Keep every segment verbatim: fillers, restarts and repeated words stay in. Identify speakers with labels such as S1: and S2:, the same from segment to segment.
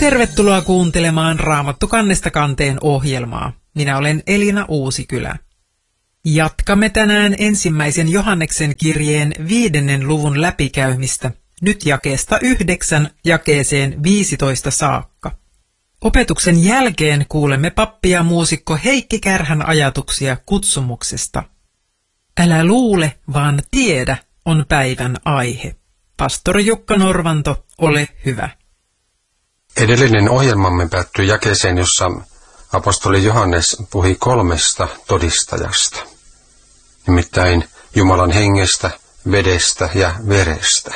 S1: Tervetuloa kuuntelemaan Raamattu kannesta kanteen ohjelmaa. Minä olen Elina Uusikylä. Jatkamme tänään ensimmäisen Johanneksen kirjeen viidennen luvun läpikäymistä, nyt jakeesta yhdeksän jakeeseen viisitoista saakka. Opetuksen jälkeen kuulemme pappi ja muusikko Heikki Kärhän ajatuksia kutsumuksesta. Älä luule, vaan tiedä on päivän aihe. Pastori Jukka Norvanto, ole hyvä.
S2: Edellinen ohjelmamme päättyi jakeeseen, jossa apostoli Johannes puhui kolmesta todistajasta, nimittäin Jumalan hengestä, vedestä ja verestä.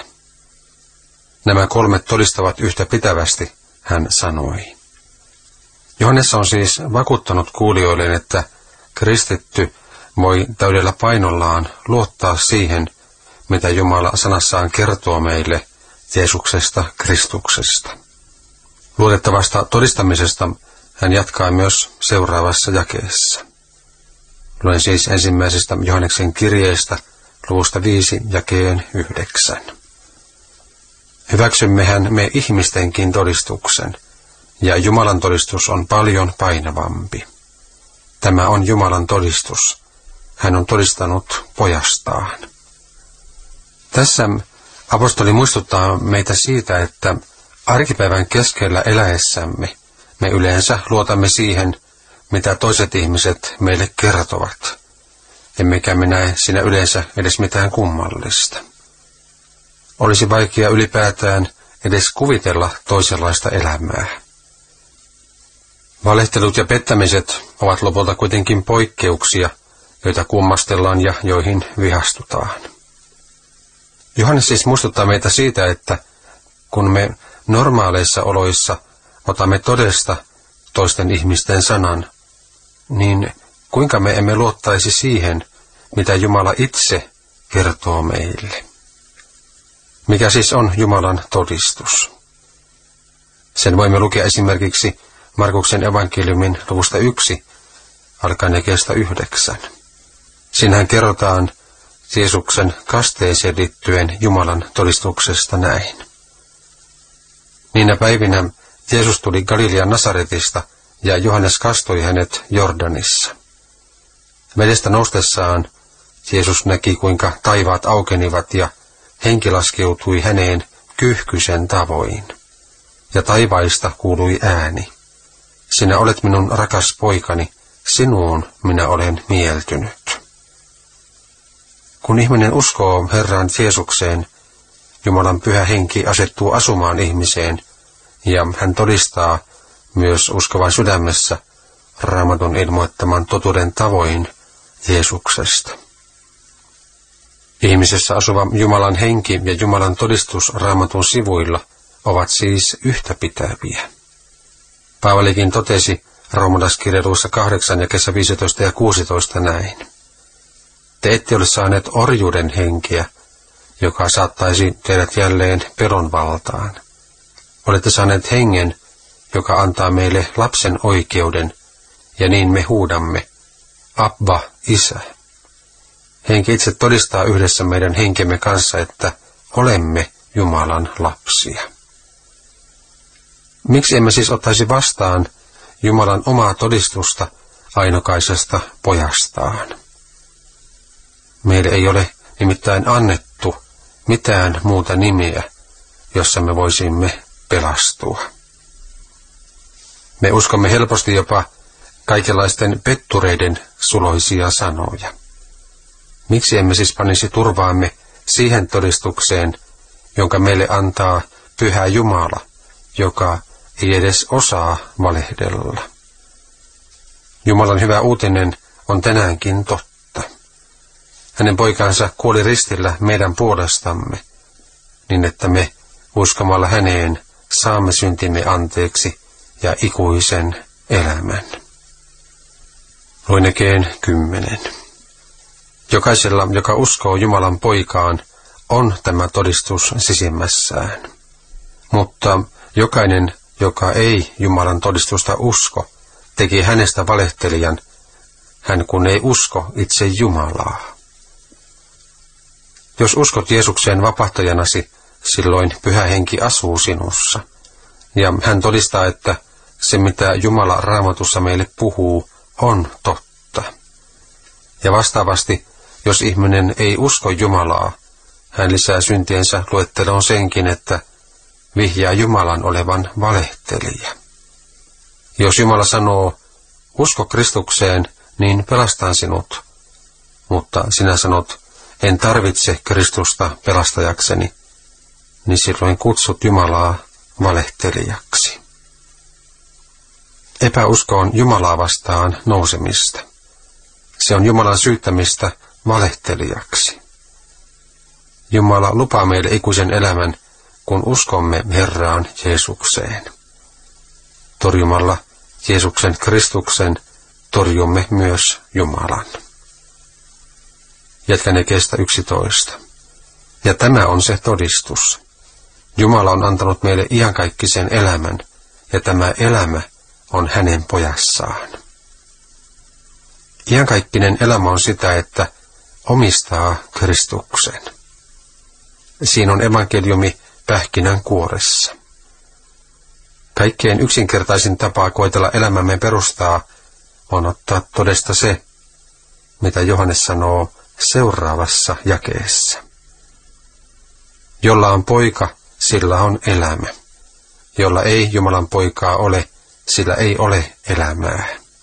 S2: Nämä kolme todistavat yhtä pitävästi, hän sanoi. Johannes on siis vakuuttanut kuulijoilleen, että kristitty voi täydellä painollaan luottaa siihen, mitä Jumala sanassaan kertoo meille Jeesuksesta, Kristuksesta. Luotettavasta todistamisesta hän jatkaa myös seuraavassa jakeessa. Luen siis ensimmäisestä Johanneksen kirjeestä, luvusta viisi jakeen yhdeksän. Hyväksymmehän me ihmistenkin todistuksen, ja Jumalan todistus on paljon painavampi. Tämä on Jumalan todistus. Hän on todistanut pojastaan. Tässä apostoli muistuttaa meitä siitä, että arkipäivän keskellä eläessämme me yleensä luotamme siihen, mitä toiset ihmiset meille kertovat, emmekä me näe siinä yleensä edes mitään kummallista. Olisi vaikea ylipäätään edes kuvitella toisenlaista elämää. Valehtelut ja pettämiset ovat lopulta kuitenkin poikkeuksia, joita kummastellaan ja joihin vihastutaan. Johannes siis muistuttaa meitä siitä, että kun me normaaleissa oloissa otamme todesta toisten ihmisten sanan, niin kuinka me emme luottaisi siihen, mitä Jumala itse kertoo meille? Mikä siis on Jumalan todistus? Sen voimme lukea esimerkiksi Markuksen evankeliumin luvusta yksi, alkaen jakeesta yhdeksän. Siinähän kerrotaan Jeesuksen kasteeseen liittyen Jumalan todistuksesta näin. Niinä päivinä Jeesus tuli Galilean Nasaretista ja Johannes kastoi hänet Jordanissa. Vedestä noustessaan Jeesus näki, kuinka taivaat aukenivat ja henki laskeutui häneen kyyhkysen tavoin. Ja taivaista kuului ääni. Sinä olet minun rakas poikani, sinuun minä olen mieltynyt. Kun ihminen uskoo Herran Jeesukseen, Jumalan pyhä henki asettuu asumaan ihmiseen, ja hän todistaa myös uskovan sydämessä Raamatun ilmoittaman totuuden tavoin Jeesuksesta. Ihmisessä asuva Jumalan henki ja Jumalan todistus Raamatun sivuilla ovat siis yhtäpitäviä. Paavalikin totesi roomalaiskirjeessä kahdeksan jakeessa viisitoista ja kuusitoista näin. Te ette ole saaneet orjuuden henkeä, joka saattaisi teidät jälleen pelon valtaan. Olette saaneet hengen, joka antaa meille lapsen oikeuden, ja niin me huudamme, Abba, Isä. Henki itse todistaa yhdessä meidän henkemme kanssa, että olemme Jumalan lapsia. Miksi emme siis ottaisi vastaan Jumalan omaa todistusta ainokaisesta pojastaan? Meille ei ole nimittäin annettu mitään muuta nimeä, jossa me voisimme pelastua. Me uskomme helposti jopa kaikenlaisten pettureiden suloisia sanoja. Miksi emme siis panisi turvaamme siihen todistukseen, jonka meille antaa pyhä Jumala, joka ei edes osaa valehdella? Jumalan hyvä uutinen on tänäänkin totta. Hänen poikansa kuoli ristillä meidän puolestamme, niin että me uskomalla häneen saamme syntimme anteeksi ja ikuisen elämän. Luen jakeen kymmenen. Jokaisella, joka uskoo Jumalan poikaan, on tämä todistus sisimmässään. Mutta jokainen, joka ei Jumalan todistusta usko, teki hänestä valehtelijan, hän kun ei usko itse Jumalaa. Jos uskot Jeesukseen vapahtajanasi, silloin Pyhä Henki asuu sinussa. Ja hän todistaa, että se mitä Jumala Raamatussa meille puhuu on totta. Ja vastaavasti, jos ihminen ei usko Jumalaa, hän lisää syntiensä luetteloon senkin, että vihjaa Jumalan olevan valehtelija. Jos Jumala sanoo, usko Kristukseen, niin pelastan sinut. Mutta sinä sanot, en tarvitse Kristusta pelastajakseni, niin silloin kutsut Jumalaa valehtelijaksi. Epäusko on Jumalaa vastaan nousemista. Se on Jumalan syyttämistä valehtelijaksi. Jumala lupaa meille ikuisen elämän, kun uskomme Herraan Jeesukseen. Torjumalla Jeesuksen Kristuksen torjumme myös Jumalan. Jatkan jakeesta yksitoista. Ja tämä on se todistus. Jumala on antanut meille iankaikkisen elämän, ja tämä elämä on hänen pojassaan. Iankaikkinen elämä on sitä, että omistaa Kristuksen. Siinä on evankeliumi pähkinän kuoressa. Kaikkein yksinkertaisin tapa koetella elämämme perustaa on ottaa todesta se, mitä Johannes sanoo seuraavassa jakeessa. Jolla on poika, sillä on elämä. Jolla ei Jumalan poikaa ole, sillä ei ole elämää.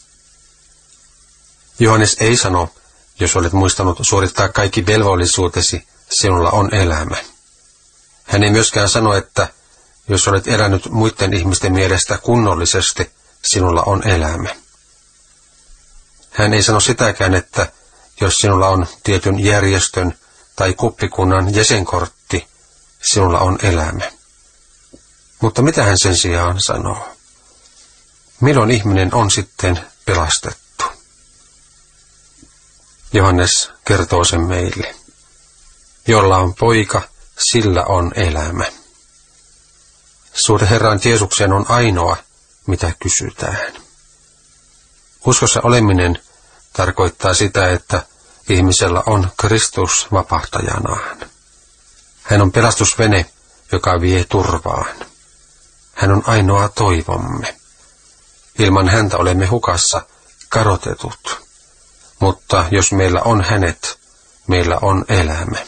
S2: Johannes ei sano, jos olet muistanut suorittaa kaikki velvollisuutesi, sinulla on elämä. Hän ei myöskään sano, että jos olet elänyt muiden ihmisten mielestä kunnollisesti, sinulla on elämä. Hän ei sano sitäkään, että jos sinulla on tietyn järjestön tai kuppikunnan jäsenkortti, sinulla on elämä. Mutta mitä hän sen sijaan sanoo? Milloin ihminen on sitten pelastettu? Johannes kertoo sen meille. Jolla on poika, sillä on elämä. Suhde Herran Jeesukseen on ainoa, mitä kysytään. Uskossa oleminen tarkoittaa sitä, että ihmisellä on Kristus vapahtajanaan. Hän on pelastusvene, joka vie turvaan. Hän on ainoa toivomme. Ilman häntä olemme hukassa kadotetut. Mutta jos meillä on hänet, meillä on elämä.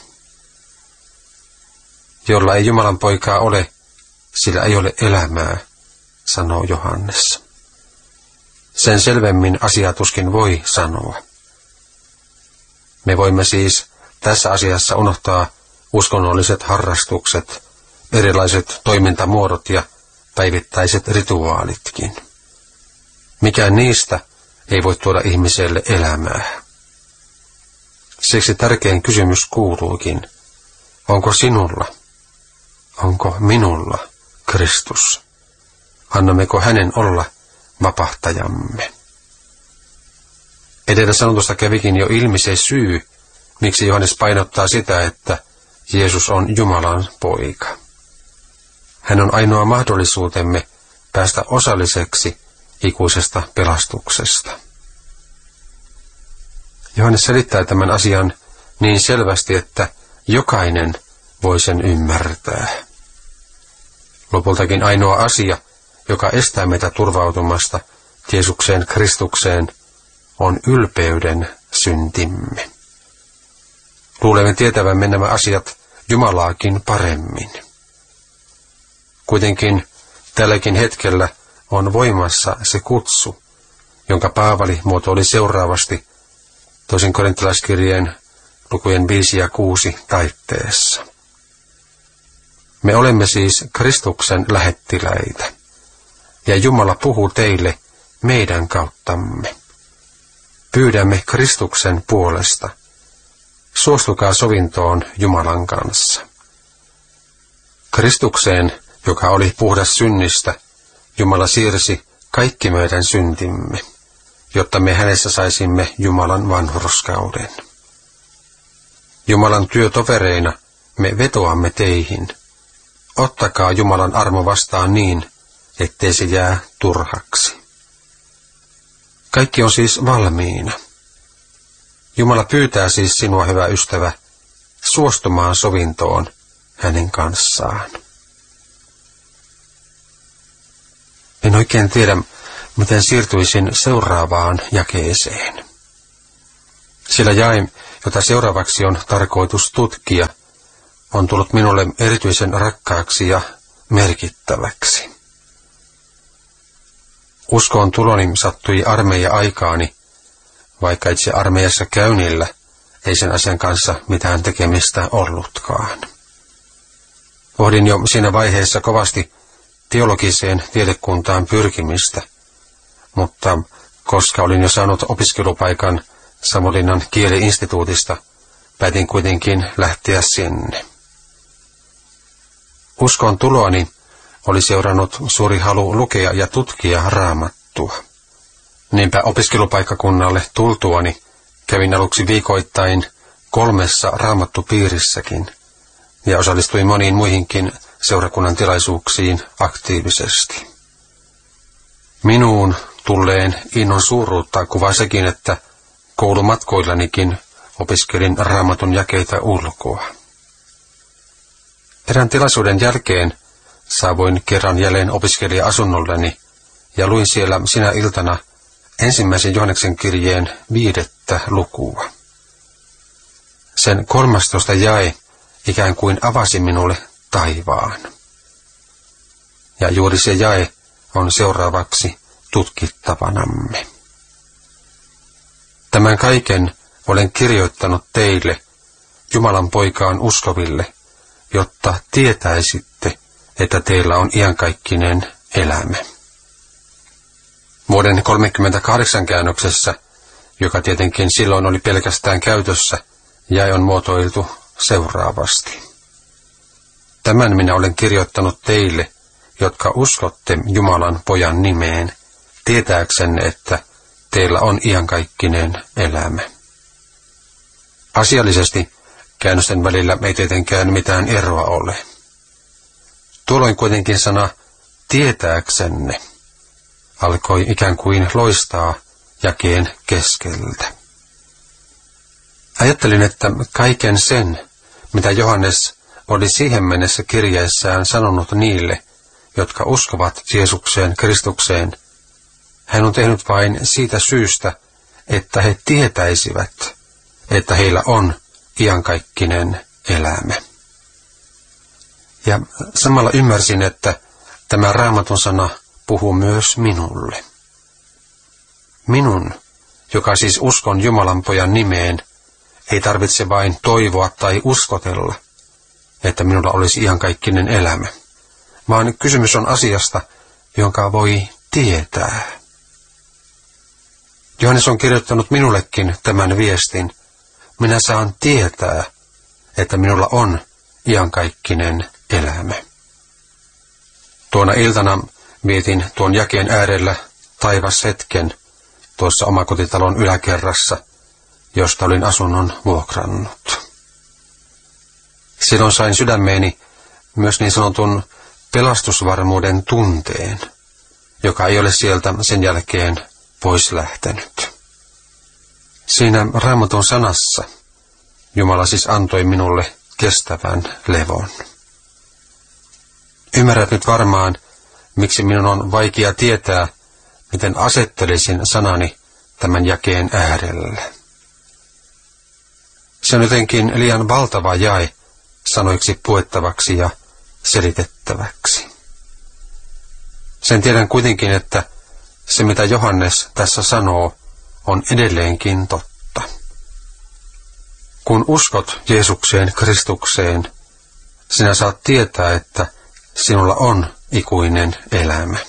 S2: Jolla ei Jumalan poikaa ole, sillä ei ole elämää, sanoo Johannes. Sen selvemmin asia tuskin voi sanoa. Me voimme siis tässä asiassa unohtaa uskonnolliset harrastukset, erilaiset toimintamuodot ja päivittäiset rituaalitkin. Mikään niistä ei voi tuoda ihmiselle elämää. Siksi tärkein kysymys kuuluukin, onko sinulla, onko minulla Kristus? Annammeko hänen olla vapahtajamme? Edellä sanotusta kävikin jo ilmi se syy, miksi Johannes painottaa sitä, että Jeesus on Jumalan poika. Hän on ainoa mahdollisuutemme päästä osalliseksi ikuisesta pelastuksesta. Johannes selittää tämän asian niin selvästi, että jokainen voi sen ymmärtää. Lopultakin ainoa asia, joka estää meitä turvautumasta Jeesukseen Kristukseen, on ylpeyden syntimme. Luulemme tietävämme nämä asiat Jumalaakin paremmin. Kuitenkin tälläkin hetkellä on voimassa se kutsu, jonka Paavali muotoili seuraavasti toisen korintalaiskirjeen lukujen viisi ja kuusi taitteessa. Me olemme siis Kristuksen lähettiläitä, ja Jumala puhuu teille meidän kauttamme. Pyydämme Kristuksen puolesta. Suostukaa sovintoon Jumalan kanssa. Kristukseen, joka oli puhdas synnistä, Jumala siirsi kaikki meidän syntimme, jotta me hänessä saisimme Jumalan vanhurskauden. Jumalan työtovereina me vetoamme teihin. Ottakaa Jumalan armo vastaan niin, ettei se jää turhaksi. Kaikki on siis valmiina. Jumala pyytää siis sinua, hyvä ystävä, suostumaan sovintoon hänen kanssaan. En oikein tiedä, miten siirtyisin seuraavaan jakeeseen. Sillä jae, jota seuraavaksi on tarkoitus tutkia, on tullut minulle erityisen rakkaaksi ja merkittäväksi. Uskoon tuloni sattui armeija-aikaani, vaikka itse armeijassa käynnillä ei sen asian kanssa mitään tekemistä ollutkaan. Pohdin jo siinä vaiheessa kovasti teologiseen tiedekuntaan pyrkimistä, mutta koska olin jo saanut opiskelupaikan Savonlinnan kieli-instituutista, päätin kuitenkin lähteä sinne. Uskon tuloani oli seurannut suuri halu lukea ja tutkia Raamattua. Niinpä opiskelupaikkakunnalle tultuani kävin aluksi viikoittain kolmessa raamattupiirissäkin ja osallistuin moniin muihinkin seurakunnan tilaisuuksiin aktiivisesti. Minuun tulleen innon suuruutta kuvaa sekin, että koulumatkoillanikin opiskelin Raamatun jakeita ulkoa. Erään tilaisuuden jälkeen saavuin kerran jälleen opiskelija-asunnolleni ja luin siellä sinä iltana ensimmäisen Johanneksen kirjeen viidettä lukua. Sen kolmastoista jae ikään kuin avasi minulle taivaan. Ja juuri se jae on seuraavaksi tutkittavanamme. Tämän kaiken olen kirjoittanut teille, Jumalan poikaan uskoville, jotta tietäisitte, että teillä on iankaikkinen elämä. Vuoden kolmekymmentäkahdeksan käännöksessä, joka tietenkin silloin oli pelkästään käytössä, jae on muotoiltu seuraavasti. Tämän minä olen kirjoittanut teille, jotka uskotte Jumalan pojan nimeen, tietääksenne, että teillä on iankaikkinen elämä. Asiallisesti käännösten välillä ei tietenkään mitään eroa ole. Tuolloin kuitenkin sana tietääksenne alkoi ikään kuin loistaa jakeen keskeltä. Ajattelin, että kaiken sen, mitä Johannes oli siihen mennessä kirjeessään sanonut niille, jotka uskovat Jeesukseen Kristukseen, hän on tehnyt vain siitä syystä, että he tietäisivät, että heillä on iankaikkinen elämä. Ja samalla ymmärsin, että tämä Raamatun sana puhuu myös minulle. Minun, joka siis uskon Jumalan pojan nimeen, ei tarvitse vain toivoa tai uskotella, että minulla olisi iankaikkinen elämä, vaan kysymys on asiasta, jonka voi tietää. Johannes on kirjoittanut minullekin tämän viestin. Minä saan tietää, että minulla on iankaikkinen elämä. Tuona iltana vietin tuon jakeen äärellä taivashetken tuossa omakotitalon yläkerrassa, josta olin asunnon vuokrannut. Silloin sain sydämeeni myös niin sanotun pelastusvarmuuden tunteen, joka ei ole sieltä sen jälkeen pois lähtenyt. Siinä Raamatun sanassa Jumala siis antoi minulle kestävän levon. Ymmärrät nyt varmaan, miksi minun on vaikea tietää, miten asettelisin sanani tämän jakeen äärelle. Se on jotenkin liian valtava jae sanoiksi puettavaksi ja selitettäväksi. Sen tiedän kuitenkin, että se mitä Johannes tässä sanoo, on edelleenkin totta. Kun uskot Jeesukseen Kristukseen, sinä saat tietää, että sinulla on ikuinen elämä.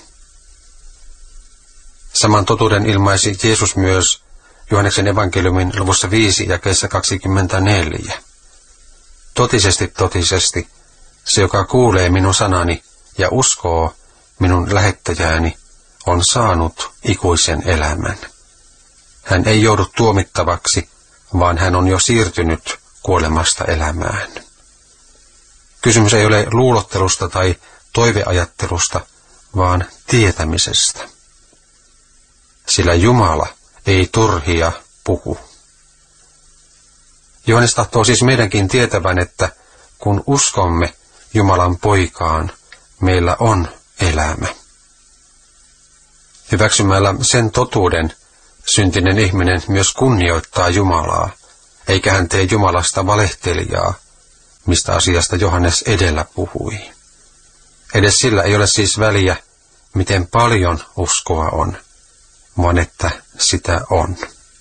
S2: Saman totuuden ilmaisi Jeesus myös Johanneksen evankeliumin luvussa viisi jakeessa kaksikymmentäneljä. Totisesti, totisesti, se joka kuulee minun sanani ja uskoo minun lähettäjääni, on saanut ikuisen elämän. Hän ei joudu tuomittavaksi, vaan hän on jo siirtynyt kuolemasta elämään. Kysymys ei ole luulottelusta tai toiveajattelusta, vaan tietämisestä. Sillä Jumala ei turhia puhu. Johannes tahtoo siis meidänkin tietävän, että kun uskomme Jumalan poikaan, meillä on elämä. Hyväksymällä sen totuuden syntinen ihminen myös kunnioittaa Jumalaa, eikä hän tee Jumalasta valehtelijaa, mistä asiasta Johannes edellä puhui. Edes sillä ei ole siis väliä, miten paljon uskoa on, vaan että sitä on.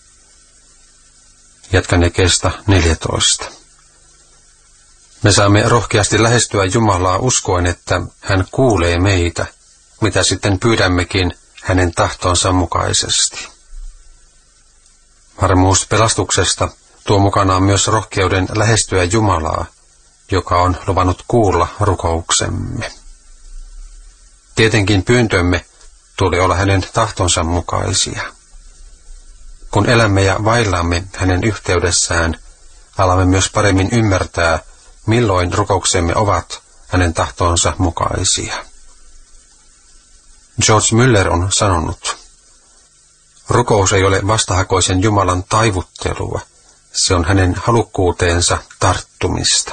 S2: Jatkan jakeesta neljätoista. Me saamme rohkeasti lähestyä Jumalaa uskoen, että hän kuulee meitä, mitä sitten pyydämmekin hänen tahtonsa mukaisesti. Varmuus pelastuksesta tuo mukanaan myös rohkeuden lähestyä Jumalaa, joka on luvannut kuulla rukouksemme. Tietenkin pyyntömme tuli olla hänen tahtonsa mukaisia. Kun elämme ja vaillaamme hänen yhteydessään, alamme myös paremmin ymmärtää, milloin rukouksemme ovat hänen tahtonsa mukaisia. George Müller on sanonut, rukous ei ole vastahakoisen Jumalan taivuttelua, se on hänen halukkuuteensa tarttumista.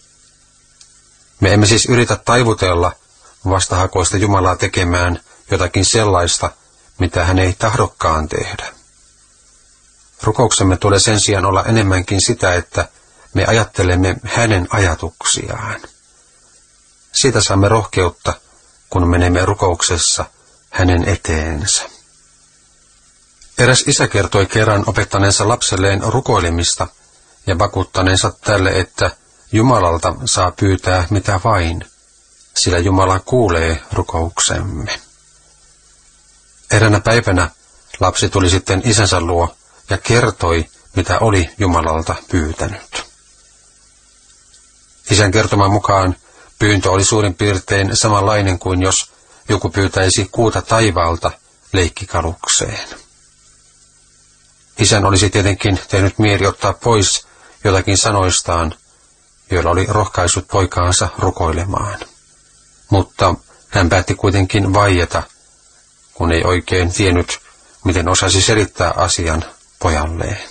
S2: Me emme siis yritä taivutella vastahakoista Jumalaa tekemään jotakin sellaista, mitä hän ei tahdokkaan tehdä. Rukouksemme tulee sen sijaan olla enemmänkin sitä, että me ajattelemme hänen ajatuksiaan. Siitä saamme rohkeutta, kun menemme rukouksessa hänen eteensä. Eräs isä kertoi kerran opettaneensa lapselleen rukoilemista ja vakuuttaneensa tälle, että Jumalalta saa pyytää mitä vain, sillä Jumala kuulee rukouksemme. Eräänä päivänä lapsi tuli sitten isänsä luo ja kertoi, mitä oli Jumalalta pyytänyt. Isän kertoman mukaan pyyntö oli suurin piirtein samanlainen kuin jos joku pyytäisi kuuta taivaalta leikkikalukseen. Isän olisi tietenkin tehnyt mieli ottaa pois jotakin sanoistaan, joilla oli rohkaissut poikaansa rukoilemaan. Mutta hän päätti kuitenkin vaieta, kun ei oikein tiennyt, miten osasi selittää asian pojalleen.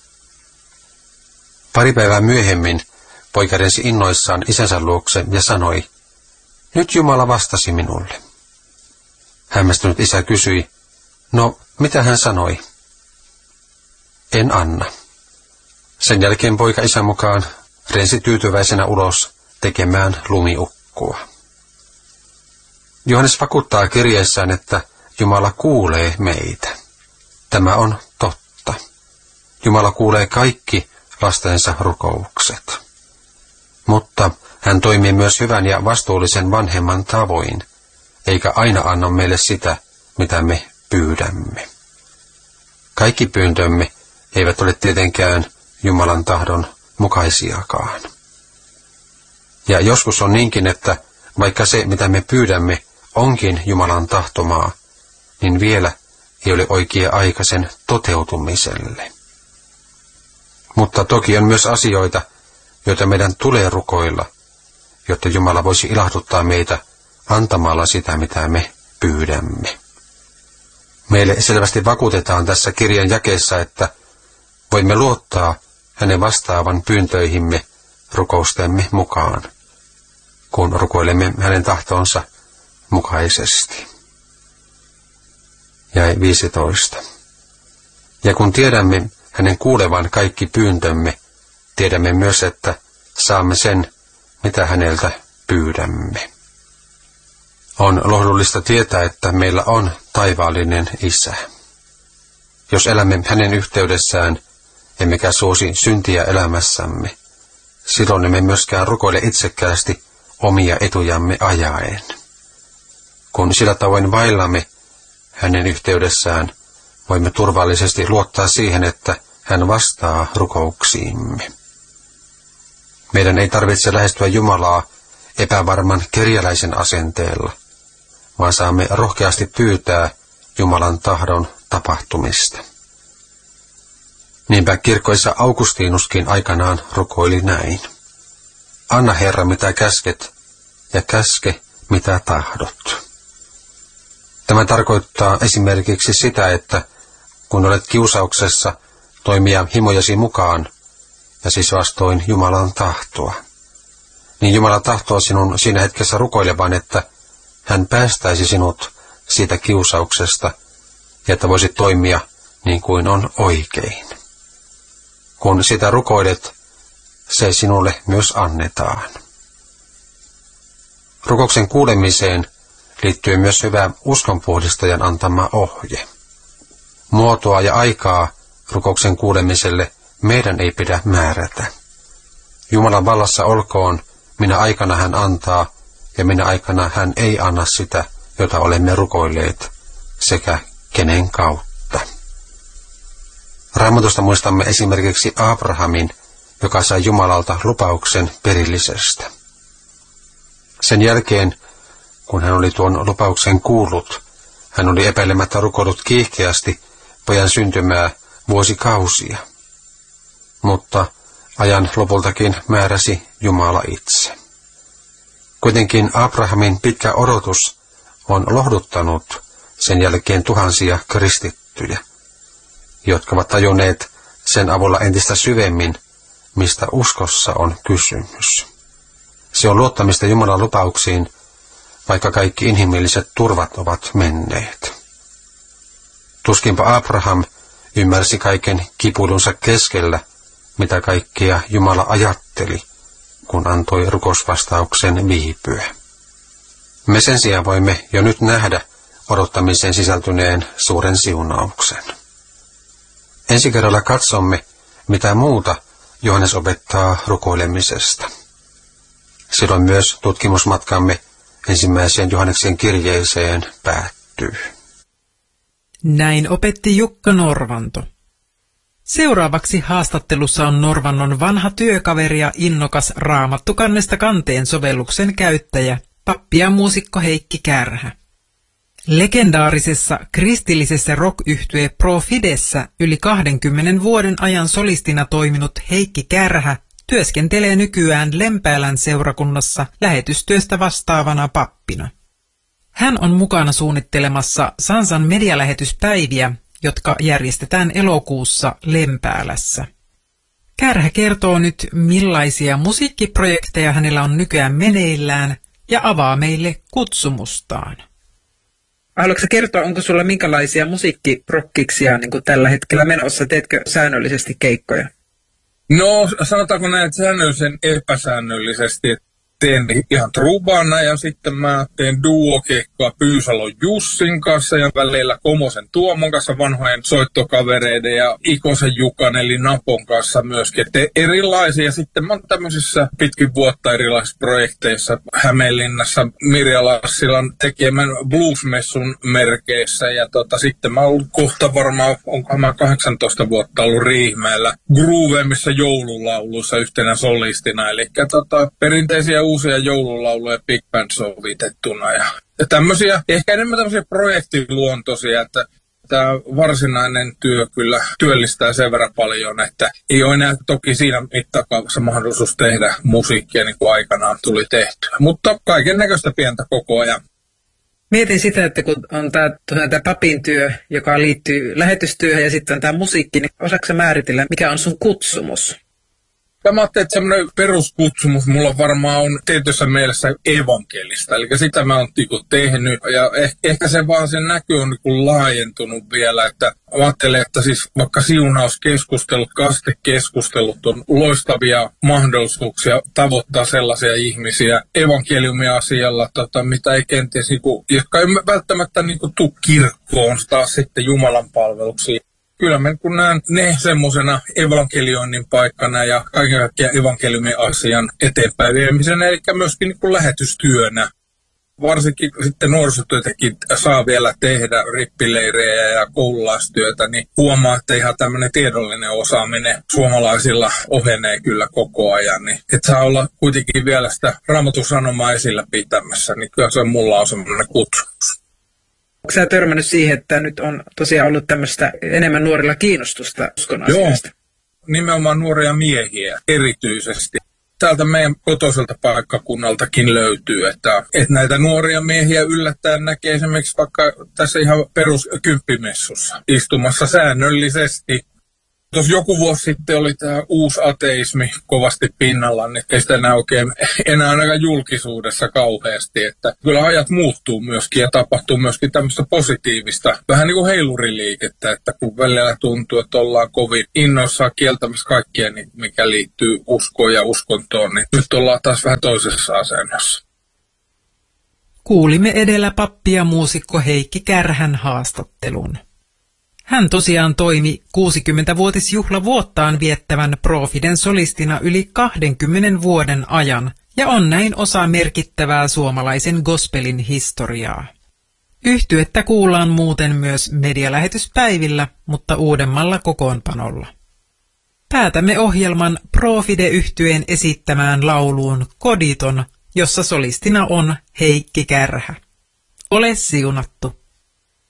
S2: Pari päivää myöhemmin poika rensi innoissaan isänsä luokse ja sanoi, nyt Jumala vastasi minulle. Hämmästynyt isä kysyi, no mitä hän sanoi? En anna. Sen jälkeen poika isän mukaan rensi tyytyväisenä ulos tekemään lumiukkua. Johannes vakuuttaa kirjeessään, että Jumala kuulee meitä. Tämä on totta. Jumala kuulee kaikki lastensa rukoukset. Mutta hän toimii myös hyvän ja vastuullisen vanhemman tavoin, eikä aina anna meille sitä, mitä me pyydämme. Kaikki pyyntömme eivät ole tietenkään Jumalan tahdon mukaisiakaan. Ja joskus on niinkin, että vaikka se, mitä me pyydämme, onkin Jumalan tahtomaa, niin vielä ei ole oikea aika sen toteutumiselle. Mutta toki on myös asioita, joita meidän tulee rukoilla, jotta Jumala voisi ilahduttaa meitä antamalla sitä, mitä me pyydämme. Meille selvästi vakuutetaan tässä kirjan jakeessa, että voimme luottaa hänen vastaavan pyyntöihimme rukoustemme mukaan, kun rukoilemme hänen tahtonsa mukaisesti. Jäi viisitoista. Ja kun tiedämme hänen kuulevan kaikki pyyntömme, tiedämme myös, että saamme sen, mitä häneltä pyydämme. On lohdullista tietää, että meillä on taivaallinen Isä. Jos elämme hänen yhteydessään, emmekä suosi syntiä elämässämme, silloin emme myöskään rukoile itsekkäästi omia etujamme ajaen. Kun sillä tavoin vaillamme hänen yhteydessään, voimme turvallisesti luottaa siihen, että hän vastaa rukouksiimme. Meidän ei tarvitse lähestyä Jumalaa epävarman kerjäläisen asenteella, vaan saamme rohkeasti pyytää Jumalan tahdon tapahtumista. Niinpä kirkkoissa Augustinuskin aikanaan rukoili näin. Anna Herra mitä käsket, ja käske mitä tahdot. Tämä tarkoittaa esimerkiksi sitä, että kun olet kiusauksessa, toimia himojasi mukaan, ja siis vastoin Jumalan tahtoa, niin Jumala tahtoo sinun siinä hetkessä rukoilevan, että hän päästäisi sinut siitä kiusauksesta ja että voisit toimia niin kuin on oikein. Kun sitä rukoilet, se sinulle myös annetaan. Rukouksen kuulemiseen liittyy myös hyvä uskonpuhdistajan antama ohje. Muotoa ja aikaa rukouksen kuulemiselle meidän ei pidä määrätä. Jumalan vallassa olkoon, minä aikana hän antaa ja minä aikana hän ei anna sitä, jota olemme rukoilleet, sekä kenen kautta. Raamatusta muistamme esimerkiksi Abrahamin, joka sai Jumalalta lupauksen perillisestä. Sen jälkeen, kun hän oli tuon lupauksen kuullut, hän oli epäilemättä rukoillut kiihkeästi pojan syntymää vuosikausia. Mutta ajan lopultakin määräsi Jumala itse. Kuitenkin Abrahamin pitkä odotus on lohduttanut sen jälkeen tuhansia kristittyjä, jotka ovat tajunneet sen avulla entistä syvemmin, mistä uskossa on kysymys. Se on luottamista Jumalan lupauksiin, vaikka kaikki inhimilliset turvat ovat menneet. Tuskinpa Abraham ymmärsi kaiken kipuilunsa keskellä, mitä kaikkea Jumala ajatteli, kun antoi rukousvastauksen viipyä. Me sen sijaan voimme jo nyt nähdä odottamiseen sisältyneen suuren siunauksen. Ensi kerralla katsomme, mitä muuta Johannes opettaa rukoilemisesta. Silloin myös tutkimusmatkamme ensimmäiseen Johanneksen kirjeeseen päättyy.
S1: Näin opetti Jukka Norvanto. Seuraavaksi haastattelussa on Norvannon vanha työkaveri ja innokas Raamattu kannesta kanteen sovelluksen käyttäjä, pappi ja muusikko Heikki Kärhä. Legendaarisessa kristillisessä rock-yhtye Pro Fidessä yli kahdenkymmenen vuoden ajan solistina toiminut Heikki Kärhä työskentelee nykyään Lempäälän seurakunnassa lähetystyöstä vastaavana pappina. Hän on mukana suunnittelemassa Sansan medialähetyspäiviä, jotka järjestetään elokuussa Lempäälässä. Kärhä kertoo nyt, millaisia musiikkiprojekteja hänellä on nykyään meneillään ja avaa meille kutsumustaan. Haluatko sä kertoa, onko sulla minkälaisia musiikkiprokkiksia niin kuin tällä hetkellä menossa? Teetkö säännöllisesti keikkoja?
S3: No, sanotaanko näin, että säännöllisen epäsäännöllisesti. Teen ihan trubana ja sitten mä teen duokeikkoa Pyysalon Jussin kanssa ja välillä Komosen Tuomon kanssa, vanhojen soittokavereiden ja Ikosen Jukan eli Napon kanssa myöskin. Teen erilaisia. Sitten mä oon tämmöisissä pitkin vuotta erilaisissa projekteissa Hämeenlinnassa Mirja Lassilan tekemän bluesmessun merkeissä ja tota, sitten mä oon ollut kohta varmaan, onkohan mä kahdeksantoista vuotta ollut Riihimäellä Groovemmissa joululauluissa yhtenä solistina. Eli tota, perinteisiä uusia joululauluja big band sovitettuna ja, ja tämmöisiä, ehkä enemmän tämmöisiä projektiluontoisia, että tämä varsinainen työ kyllä työllistää sen verran paljon, että ei ole enää toki siinä mittakaavassa mahdollisuus tehdä musiikkia niin kuin aikanaan tuli tehtyä, mutta kaiken näköistä pientä koko ajan.
S1: Mietin sitä, että kun on tämä, tämä papin työ, joka liittyy lähetystyöhön ja sitten on tämä musiikki, niin osaatko sä määritellä, mikä on sun kutsumus?
S3: Mä ajattelin, että semmoinen peruskutsumus mulla varmaan on tietyssä mielessä evankelista, eli sitä mä oon niinku tehnyt, ja ehkä, ehkä se vaan sen näky on niinku laajentunut vielä, että mä ajattelen, että siis vaikka siunauskeskustelut, kastekeskustelut on loistavia mahdollisuuksia tavoittaa sellaisia ihmisiä evankeliumia asialla, tota, mitä ei kenties, niinku, jotka ei välttämättä niinku tuu kirkkoon taas sitten Jumalan palveluksiin. Kyllä mä kun näen ne semmoisena evankelioinnin paikkana ja kaiken kaikkiaan evankeliumin asian eteenpäin viemisenä, eli myöskin niin kuin lähetystyönä. Varsinkin sitten nuorisotyötäkin saa vielä tehdä rippileirejä ja koululaistyötä, niin huomaa, että ihan tämmöinen tiedollinen osaaminen suomalaisilla ohenee kyllä koko ajan. Niin että saa olla kuitenkin vielä sitä Raamatun sanomaa esillä pitämässä, niin kyllä se mulla on semmoinen kutsumus.
S1: Onko sä törmännyt siihen, että nyt on tosiaan ollut tämmöistä enemmän nuorilla kiinnostusta uskon asiasta?
S3: Joo, nimenomaan nuoria miehiä erityisesti. Täältä meidän kotoiselta paikkakunnaltakin löytyy, että, että näitä nuoria miehiä yllättäen näkee esimerkiksi vaikka tässä ihan peruskymppimessussa istumassa säännöllisesti. Tuossa joku vuosi sitten oli tämä uusi ateismi kovasti pinnalla, niin ei sitä enää oikein enää ainakaan julkisuudessa kauheasti. Että kyllä ajat muuttuu myöskin ja tapahtuu myöskin tämmöistä positiivista, vähän niin kuin heiluriliikettä, että kun välillä tuntuu, että ollaan kovin innoissaan kieltämässä kaikkea, niin mikä liittyy uskoon ja uskontoon, niin nyt ollaan taas vähän toisessa asennossa.
S1: Kuulimme edellä pappi ja muusikko Heikki Kärhän haastattelun. Hän tosiaan toimi kuusikymmentävuotisjuhlavuottaan viettävän Profiden solistina yli kahdenkymmenen vuoden ajan ja on näin osa merkittävää suomalaisen gospelin historiaa. Yhtyettä kuullaan muuten myös medialähetyspäivillä, mutta uudemmalla kokoonpanolla. Päätämme ohjelman Profide-yhtyeen esittämään lauluun Koditon, jossa solistina on Heikki Kärhä. Ole siunattu!